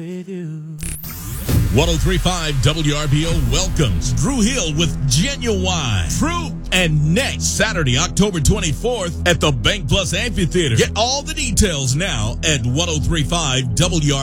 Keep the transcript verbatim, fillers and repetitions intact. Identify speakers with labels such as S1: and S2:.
S1: with you.
S2: one oh three point five W R B O welcomes Drew Hill with Genuine Fruit. And next Saturday, October twenty-fourth at the Bank Plus Amphitheater. Get all the details now at one oh three point five W R B O.